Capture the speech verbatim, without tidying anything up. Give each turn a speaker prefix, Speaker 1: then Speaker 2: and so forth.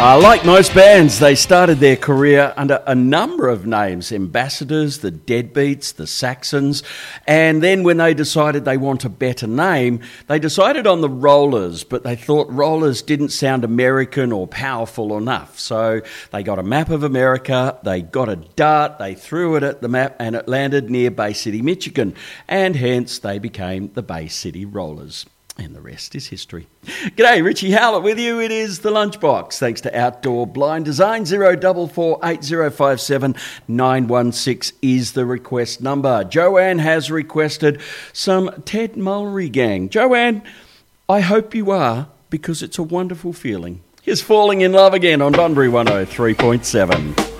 Speaker 1: Uh, like most bands, they started their career under a number of names: Ambassadors, the Deadbeats, the Saxons, and then when they decided they want a better name, they decided on the Rollers, but they thought Rollers didn't sound American or powerful enough. So they got a map of America, they got a dart, they threw it at the map, and it landed near Bay City, Michigan, and hence they became the Bay City Rollers. And the rest is history. G'day, Richie Howlett with you. It is The Lunchbox. Thanks to Outdoor Blind Design. zero four four eight zero five seven nine one six is the request number. Joanne has requested some Ted Mulry Gang. Joanne, I hope you are, because it's a wonderful feeling. Here's Falling in Love Again on Bunbury one oh three point seven.